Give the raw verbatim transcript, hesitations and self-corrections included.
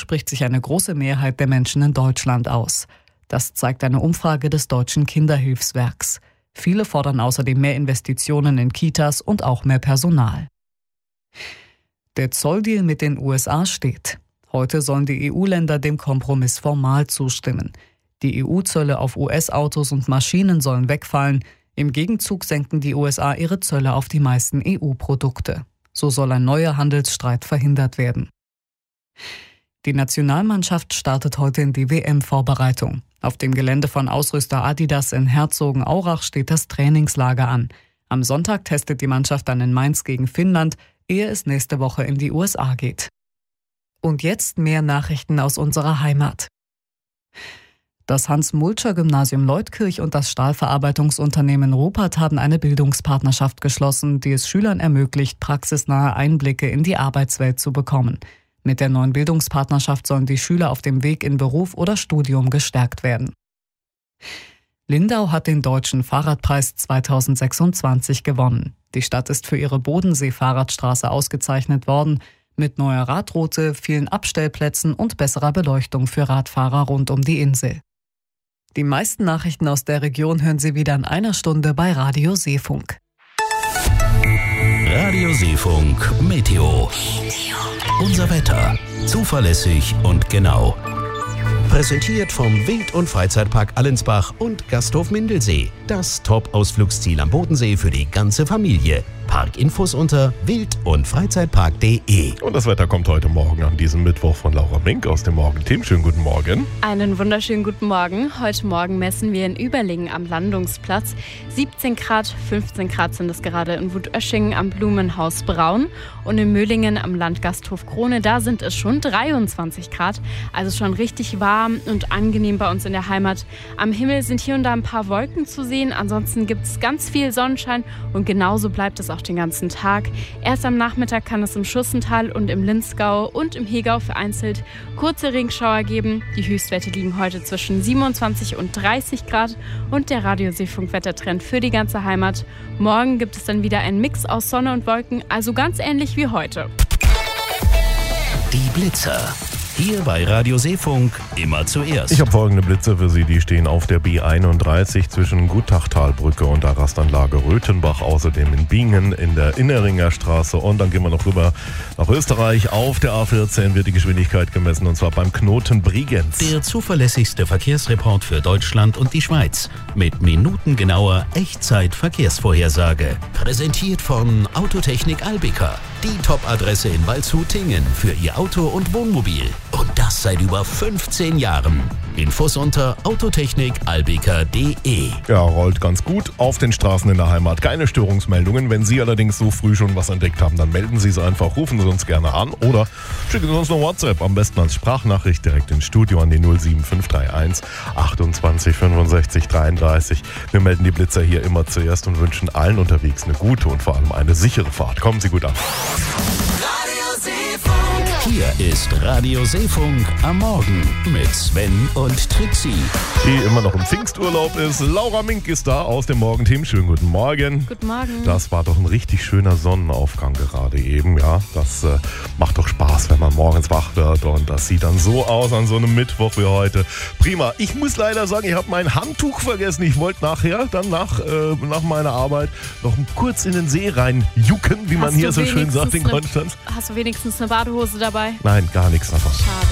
spricht sich eine große Mehrheit der Menschen in Deutschland aus. Das zeigt eine Umfrage des Deutschen Kinderhilfswerks. Viele fordern außerdem mehr Investitionen in Kitas und auch mehr Personal. Der Zolldeal mit den U S A steht. Heute sollen die E U-Länder dem Kompromiss formal zustimmen. Die E U-Zölle auf U S-Autos und Maschinen sollen wegfallen. Im Gegenzug senken die U S A ihre Zölle auf die meisten E U-Produkte. So soll ein neuer Handelsstreit verhindert werden. Die Nationalmannschaft startet heute in die W M-Vorbereitung. Auf dem Gelände von Ausrüster Adidas in Herzogenaurach steht das Trainingslager an. Am Sonntag testet die Mannschaft dann in Mainz gegen Finnland, ehe es nächste Woche in die U S A geht. Und jetzt mehr Nachrichten aus unserer Heimat. Das Hans-Multscher-Gymnasium Leutkirch und das Stahlverarbeitungsunternehmen Rupert haben eine Bildungspartnerschaft geschlossen, die es Schülern ermöglicht, praxisnahe Einblicke in die Arbeitswelt zu bekommen. Mit der neuen Bildungspartnerschaft sollen die Schüler auf dem Weg in Beruf oder Studium gestärkt werden. Lindau hat den Deutschen Fahrradpreis zweitausendsechsundzwanzig gewonnen. Die Stadt ist für ihre Bodensee-Fahrradstraße ausgezeichnet worden, mit neuer Radroute, vielen Abstellplätzen und besserer Beleuchtung für Radfahrer rund um die Insel. Die meisten Nachrichten aus der Region hören Sie wieder in einer Stunde bei Radio Seefunk. Radio Seefunk Meteo. Unser Wetter. Zuverlässig und genau. Präsentiert vom Wild- und Freizeitpark Allensbach und Gasthof Mindelsee. Das Top-Ausflugsziel am Bodensee für die ganze Familie. Parkinfos unter wild- und freizeitpark punkt de. Und das Wetter kommt heute Morgen an diesem Mittwoch von Laura Mink aus dem Morgenteam. Schönen guten Morgen. Einen wunderschönen guten Morgen. Heute Morgen messen wir in Überlingen am Landungsplatz siebzehn Grad, fünfzehn Grad sind es gerade in Wutöschingen am Blumenhaus Braun und in Möhlingen am Landgasthof Krone, da sind es schon dreiundzwanzig Grad, also schon richtig warm und angenehm bei uns in der Heimat. Am Himmel sind hier und da ein paar Wolken zu sehen, ansonsten gibt es ganz viel Sonnenschein und genauso bleibt es auch den ganzen Tag. Erst am Nachmittag kann es im Schussental und im Linzgau und im Hegau vereinzelt kurze Regenschauer geben. Die Höchstwerte liegen heute zwischen siebenundzwanzig und dreißig Grad und der Radio Seefunk Wettertrend für die ganze Heimat. Morgen gibt es dann wieder einen Mix aus Sonne und Wolken, also ganz ähnlich wie heute. Die Blitzer. Hier bei Radio Seefunk immer zuerst. Ich habe folgende Blitze für Sie, die stehen auf der B einunddreißig zwischen Guttachtalbrücke und der Rastanlage Röthenbach, außerdem in Bingen in der Inneringer Straße und dann gehen wir noch rüber nach Österreich. Auf der A vierzehn wird die Geschwindigkeit gemessen und zwar beim Knoten Bregenz. Der zuverlässigste Verkehrsreport für Deutschland und die Schweiz mit minutengenauer Echtzeit-Verkehrsvorhersage. Präsentiert von Autotechnik Albika. Die Top-Adresse in Waldshut-Tingen für Ihr Auto und Wohnmobil. Und das seit über fünfzehn Jahren. Infos unter autotechnik albika punkt de. Ja, rollt ganz gut auf den Straßen in der Heimat. Keine Störungsmeldungen. Wenn Sie allerdings so früh schon was entdeckt haben, dann melden Sie es einfach, rufen Sie uns gerne an oder schicken Sie uns eine WhatsApp, am besten als Sprachnachricht direkt ins Studio an die null sieben fünf drei eins achtundzwanzig fünfundsechzig dreiunddreißig. Wir melden die Blitzer hier immer zuerst und wünschen allen unterwegs eine gute und vor allem eine sichere Fahrt. Kommen Sie gut an. Hier ist Radio Seefunk am Morgen mit Sven und Trixie. Die immer noch im Pfingsturlaub ist. Laura Mink ist da aus dem Morgenteam. Schönen guten Morgen. Guten Morgen. Das war doch ein richtig schöner Sonnenaufgang gerade eben. Ja, das äh, macht doch Spaß, wenn man morgens wach wird und das sieht dann so aus an so einem Mittwoch wie heute. Prima. Ich muss leider sagen, ich habe mein Handtuch vergessen. Ich wollte nachher, dann nach, äh, nach meiner Arbeit, noch kurz in den See rein jucken, wie man Hast hier du so schön sagt in eine- Konstanz. Hast du wenigstens eine Badehose dabei? Nein, gar nichts davon. Schade.